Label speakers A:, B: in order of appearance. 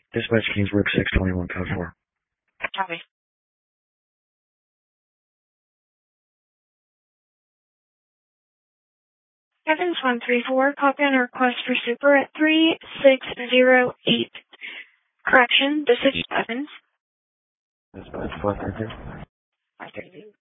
A: Dispatch Kingsburg 621, code 4.
B: Copy. Evans 134, copy on a request for super at 3608. Correction, this is Evans.
A: Dispatch 532.
B: 532.